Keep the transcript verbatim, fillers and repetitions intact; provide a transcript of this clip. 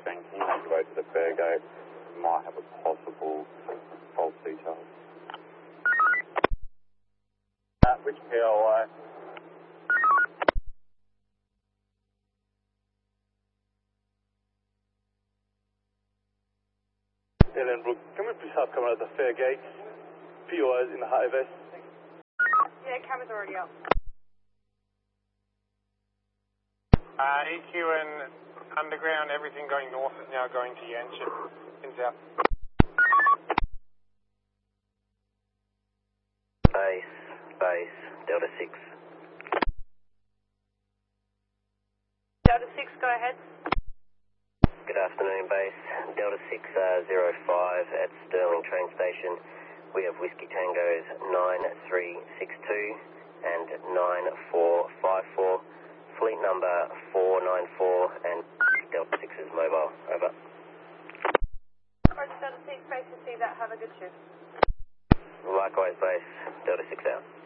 ten, can you make your way to the fare gate? You might have a possible false detail. Uh, which P L I? Ellenbrook, can we please have camera at the fare gate? P O Is in the high vest. Yeah, camera's already up. Uh, E Q and underground, everything going north is now going to Yanshin. Pins out. Base, base, Delta six. Delta six, go ahead. Good afternoon, base. Delta six uh, zero five at Stirling train station. We have Whiskey Tangos nine three six two and nine four five four. Fleet number four nine four and Delta six is mobile. Over. Roger, Delta six, base to see that. Have a good shift. Likewise, base. Delta six out.